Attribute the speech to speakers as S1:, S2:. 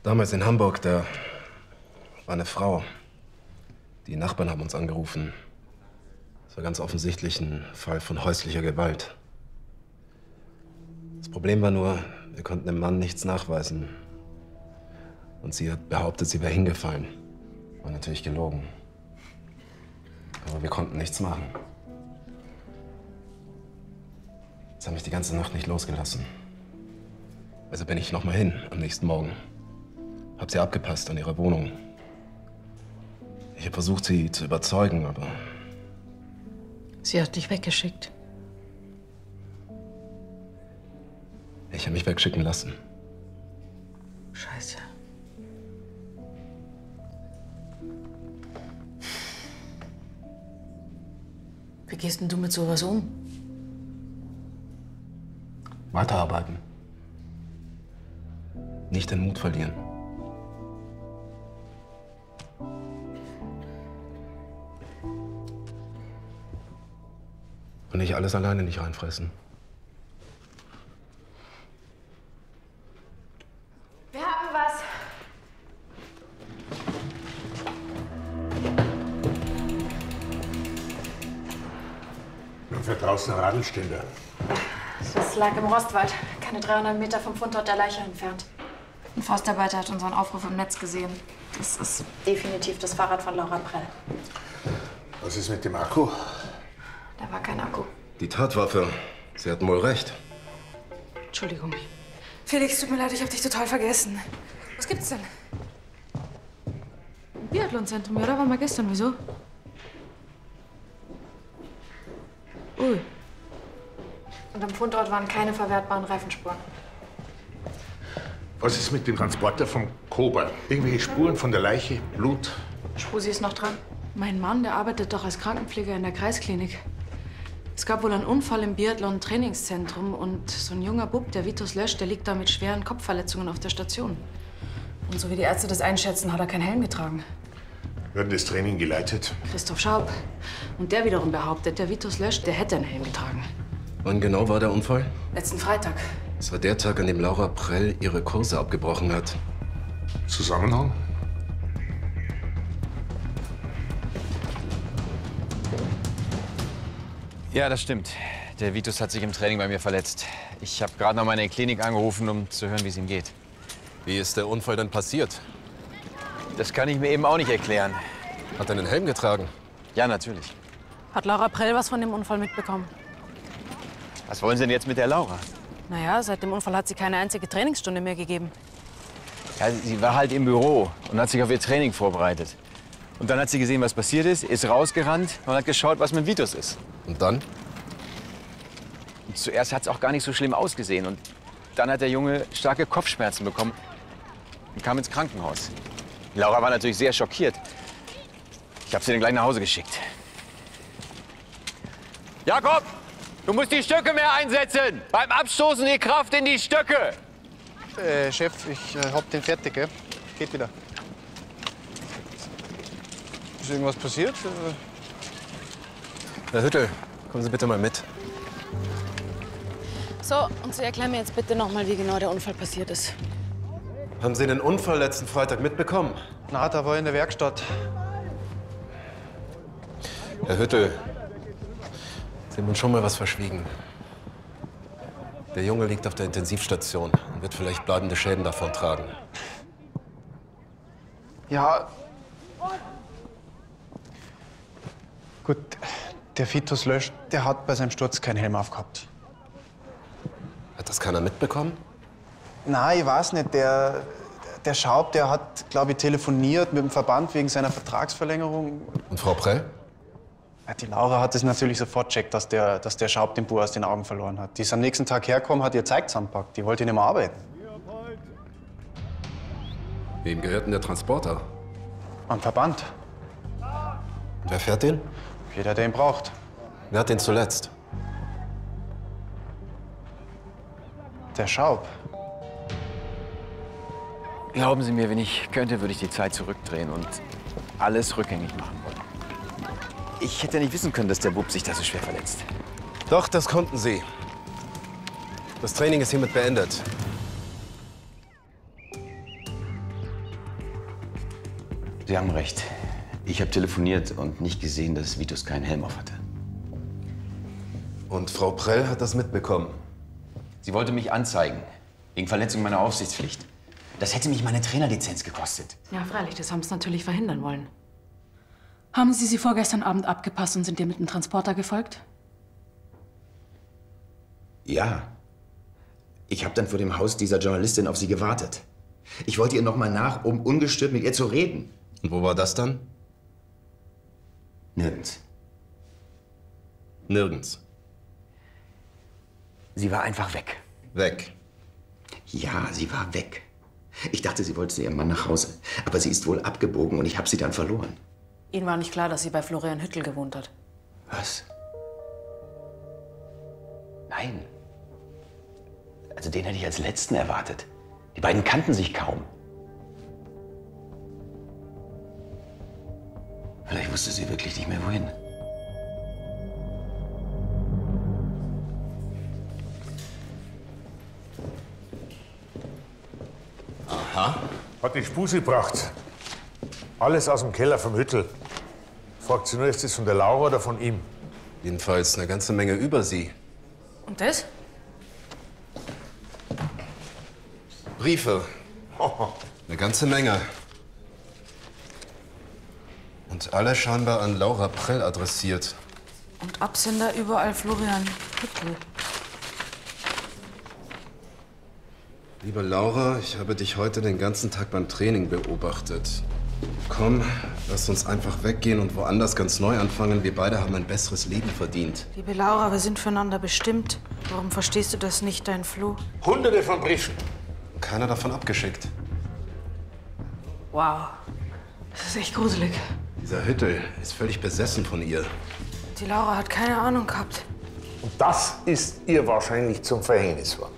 S1: Damals in Hamburg, da war eine Frau. Die Nachbarn haben uns angerufen. Es war ganz offensichtlich ein Fall von häuslicher Gewalt. Das Problem war nur, wir konnten dem Mann nichts nachweisen. Und sie hat behauptet, sie wäre hingefallen. War natürlich gelogen. Aber wir konnten nichts machen. Das hat mich die ganze Nacht nicht losgelassen. Also bin ich noch mal hin am nächsten Morgen. Hab sie abgepasst an ihrer Wohnung. Ich habe versucht, sie zu überzeugen, aber...
S2: Sie hat dich weggeschickt.
S1: Ich habe mich wegschicken lassen.
S2: Scheiße. Wie gehst denn du mit sowas um?
S1: Weiterarbeiten. Nicht den Mut verlieren. Und nicht alles alleine nicht reinfressen.
S3: Wir haben was.
S4: Und für draußen ein Radlständer.
S3: Das lag im Rostwald, keine 300 Meter vom Fundort der Leiche entfernt. Ein Forstarbeiter hat unseren Aufruf im Netz gesehen. Das ist definitiv das Fahrrad von Laura Prell.
S4: Was ist mit dem Akku?
S3: Da war kein Akku.
S1: Die Tatwaffe. Sie hatten wohl recht.
S3: Entschuldigung. Felix, tut mir leid, ich hab dich total vergessen. Was gibt's denn? Im Biathlonzentrum, ja, da waren wir gestern. Wieso? Ui. Und am Fundort waren keine verwertbaren Reifenspuren.
S4: Was ist mit dem Transporter vom Kober? Irgendwelche Spuren von der Leiche? Blut?
S3: Spusi ist noch dran. Mein Mann, der arbeitet doch als Krankenpfleger in der Kreisklinik. Es gab wohl einen Unfall im Biathlon-Trainingszentrum und so ein junger Bub, der Vitus Lösch, der liegt da mit schweren Kopfverletzungen auf der Station. Und so wie die Ärzte das einschätzen, hat er keinen Helm getragen.
S4: Wird das Training geleitet?
S3: Christoph Schaub. Und der wiederum behauptet, der Vitus Lösch, der hätte einen Helm getragen.
S1: Wann genau war der Unfall?
S3: Letzten Freitag.
S1: Es war der Tag, an dem Laura Prell ihre Kurse abgebrochen hat.
S4: Zusammenhang?
S5: Ja, das stimmt. Der Vitus hat sich im Training bei mir verletzt. Ich habe gerade noch mal in der Klinik angerufen, um zu hören, wie es ihm geht.
S1: Wie ist der Unfall denn passiert?
S5: Das kann ich mir eben auch nicht erklären.
S1: Hat er einen Helm getragen?
S5: Ja, natürlich.
S2: Hat Laura Prell was von dem Unfall mitbekommen?
S5: Was wollen Sie denn jetzt mit der Laura?
S2: Naja, seit dem Unfall hat sie keine einzige Trainingsstunde mehr gegeben.
S5: Ja, sie war halt im Büro und hat sich auf ihr Training vorbereitet. Und dann hat sie gesehen, was passiert ist rausgerannt und hat geschaut, was mit Vitus ist.
S1: Und dann?
S5: Und zuerst hat es auch gar nicht so schlimm ausgesehen. Und dann hat der Junge starke Kopfschmerzen bekommen und kam ins Krankenhaus. Laura war natürlich sehr schockiert. Ich habe sie dann gleich nach Hause geschickt. Jakob, du musst die Stöcke mehr einsetzen. Beim Abstoßen die Kraft in die Stöcke.
S6: Chef, ich hab den fertig, gell? Geht wieder. Ist irgendwas passiert?
S1: Herr Hüttel, kommen Sie bitte mal mit.
S2: So, und Sie erklären mir jetzt bitte noch mal, wie genau der Unfall passiert ist.
S1: Haben Sie den Unfall letzten Freitag mitbekommen?
S6: Na, da war ich in der Werkstatt.
S1: Herr Hüttel, Sie haben uns schon mal was verschwiegen. Der Junge liegt auf der Intensivstation und wird vielleicht bleibende Schäden davontragen.
S6: Ja. Gut, der Vitus Lösch, der hat bei seinem Sturz keinen Helm aufgehabt.
S1: Hat das keiner mitbekommen?
S6: Nein, ich weiß nicht. Der Schaub, der hat, glaube ich, telefoniert mit dem Verband wegen seiner Vertragsverlängerung.
S1: Und Frau Prell?
S6: Ja, die Laura hat es natürlich sofort gecheckt, dass der Schaub den Bub aus den Augen verloren hat. Die ist am nächsten Tag hergekommen, hat ihr Zeug zusammengepackt. Die wollte nicht mehr arbeiten.
S1: Wem gehört denn der Transporter?
S6: Am Verband.
S1: Und wer fährt den?
S6: Jeder, der ihn braucht.
S1: Wer hat den zuletzt?
S6: Der Schaub.
S5: Glauben Sie mir, wenn ich könnte, würde ich die Zeit zurückdrehen und alles rückgängig machen wollen. Ich hätte nicht wissen können, dass der Bub sich da so schwer verletzt.
S1: Doch, das konnten Sie. Das Training ist hiermit beendet.
S5: Sie haben recht. Ich habe telefoniert und nicht gesehen, dass Vitus keinen Helm auf hatte.
S1: Und Frau Prell hat das mitbekommen.
S5: Sie wollte mich anzeigen, wegen Verletzung meiner Aufsichtspflicht. Das hätte mich meine Trainerlizenz gekostet.
S3: Ja, freilich, das haben sie natürlich verhindern wollen. Haben Sie sie vorgestern Abend abgepasst und sind ihr mit dem Transporter gefolgt?
S5: Ja. Ich habe dann vor dem Haus dieser Journalistin auf sie gewartet. Ich wollte ihr noch mal nach, um ungestört mit ihr zu reden.
S1: Und wo war das dann?
S5: Nirgends.
S1: Nirgends.
S5: Sie war einfach weg.
S1: Weg.
S5: Ja, sie war weg. Ich dachte, sie wollte zu ihrem Mann nach Hause. Aber sie ist wohl abgebogen und ich habe sie dann verloren.
S3: Ihnen war nicht klar, dass sie bei Florian Hüttel gewohnt hat.
S5: Was? Nein. Also den hätte ich als Letzten erwartet. Die beiden kannten sich kaum. Vielleicht wusste sie wirklich nicht mehr, wohin.
S4: Hat die Spusi gebracht. Alles aus dem Keller vom Hüttel. Fragt sie nur, ist das von der Laura oder von ihm?
S1: Jedenfalls eine ganze Menge über sie.
S3: Und das?
S1: Briefe. Eine ganze Menge. Und alle scheinbar an Laura Prell adressiert.
S3: Und Absender überall Florian Hüttel.
S1: Liebe Laura, ich habe dich heute den ganzen Tag beim Training beobachtet. Komm, lass uns einfach weggehen und woanders ganz neu anfangen. Wir beide haben ein besseres Leben verdient.
S3: Liebe Laura, wir sind füreinander bestimmt. Warum verstehst du das nicht, dein Flo?
S4: Hunderte von Briefen.
S1: Keiner davon abgeschickt.
S3: Wow, das ist echt gruselig.
S1: Dieser Hüttel ist völlig besessen von ihr.
S3: Die Laura hat keine Ahnung gehabt.
S4: Und das ist ihr wahrscheinlich zum Verhängnis geworden.